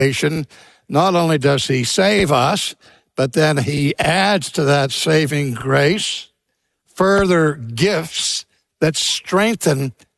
not only does he save us, but then he adds to that saving grace further gifts that strengthen